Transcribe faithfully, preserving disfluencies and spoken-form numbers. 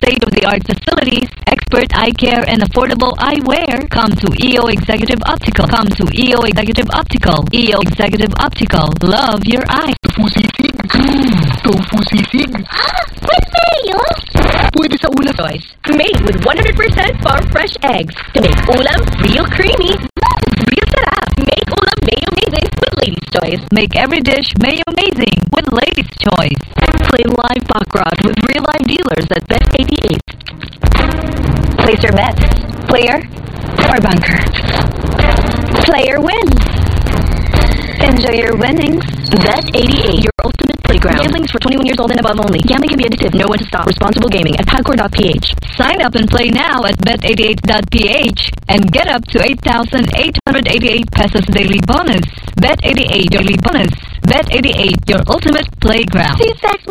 state-of-the-art facilities, expert eye care, and affordable eyewear. Come to E O Executive Optical. Come to E O Executive Optical. E O Executive Optical. Love your eyes. Tofu sisig. Mmm, tofu sisig. With mayo? Pwede sa ulam. Choice. Made with one hundred percent farm fresh eggs to make ulam real creamy. Real sarap. Make ulam mayo amazing with Lady's Choice. Make every dish mayo amazing with Lady's Choice. Play live baccarat with real live dealers at Bet eighty-eight. Place your bets. Player or bunker. Player wins. Enjoy your winnings. Bet eighty-eight, your ultimate playground. Gambling is for twenty-one years old and above only. Gambling can be addictive. Know when to stop. Responsible gaming at pagcor dot p h. Sign up and play now at bet eighty-eight dot p h and get up to eight thousand eight hundred eighty-eight pesos daily bonus. Bet eighty-eight daily bonus. Bet eighty-eight, your ultimate playground. See sex